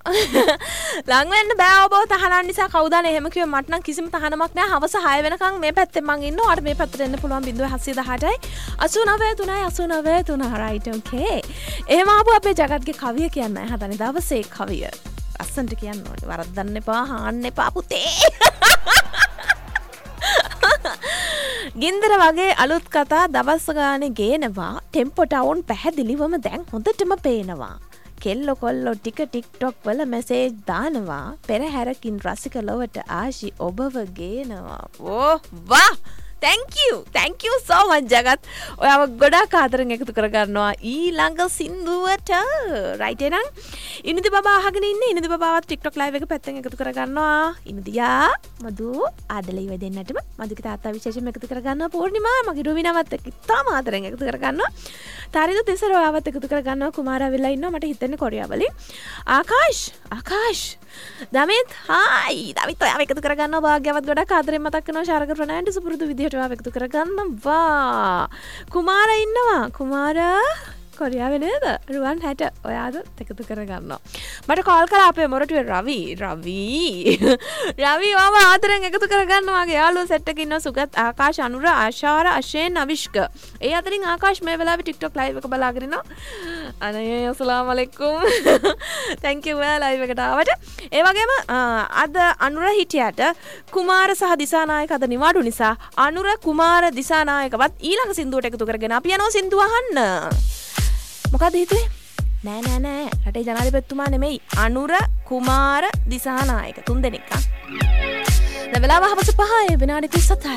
ලං වෙන්න බෑ ඔබ තහනම් නිසා කවුද අනේ එහෙම කිව්ව මට නම් කිසිම තහනමක් නෑ හවස 6 වෙනකන් මේ පැත්තෙන් මං ඉන්නවා අර මේ පැත්තට එන්න පුළුවන් 0718යි 89 right okay එහෙම ආපු අපේ ජගත්ගේ කවිය කියන්නයි හදන්නේ දවසේ කවිය අස්සන්ට කියන්න ඕනේ වරද්දන්න එපා හාන්න එපා පුතේ ගින්දර වගේ අලුත් කතා දවස් ගානේ ගේනවා ටෙම්පෝ ටවුන් පැහැදිලිවම දැන් හොඳටම පේනවා කෙල්ලෝ කොල්ලෝ ටික ටික්ටොක් වල මෙසේජ් දානවා පෙරහැරකින් රසික ලොවට ආශි ඔබව ගේනවා ඕ වා thank you so much Jagath ඔයාව ගොඩාක් ආදරෙන් එකතු කරගන්නවා ඊළඟ සින්දුවට right එහෙනම් ඉනිදි බබා අහගෙන ඉන්නේ ඉනිදි බබාවත් TikTok live එක පැත්තෙන් එකතු කරගන්නවා ඉනිදියා මදු ආදලේ ඉව දෙන්නටම මදුගේ තාත්තා විශේෂයෙන් එකතු කරගන්නවා පූර්ණිමා මගේ රුවිනවත් එක්ක ඉතාම ආදරෙන් එකතු කරගන්නවා තාරිදු තිසර ඔයාවත් එකතු කරගන්නවා කුමාරා වෙලා ඉන්නවා මට හිතෙන්නේ කොරියා වලින් ආකාශ් දමිත් හායි දමිත් ඔයාව එකතු කරගන්නවා භාග්‍යවත් ගොඩක් ආදරෙන් මතක් කරනවා ශාරක ප්‍රනායන්ට සුපුරුදු විදිහට ඔයාව එකතු කරගන්නවා කුමාරා ඉන්නවා කුමාරා කොරියාවේ නේද රුවන් 60 ඔයාද එකතු කරගන්නවා මට කෝල් කරා අපේ මොරටුවේ රවි ඔයාව ආදරෙන් එකතු කරගන්නවා වගේ යාළුවෝ සෙට් එකේ ඉන්න සුගත් ආකාශ අනුර ආශාර අශේන් අවිෂ්ක ඒ අතරින් ආකාශ මේ වෙලාවේ TikTok live එක බලාගෙන ඉන්නවා අනේ අස්ලාම් අලයිකුම් thank you ඔයා live එකට ආවට ඒ වගේම අද අනුර හිටියට කුමාර සහ දිසානායක අද නිවාඩු නිසා අනුර කුමාර දිසානායකවත් ඊළඟ සින්දුවට එකතු කරගෙන අපි යනවා සින්දුව අහන්න මොකද හිතුවේ නෑ රටේ ජනාධිපතිතුමා නෙමෙයි අනුර කුමාර දිසානායක තුන් දෙනෙක් දැන් වෙලාව හවස 5 විනාඩි 37යි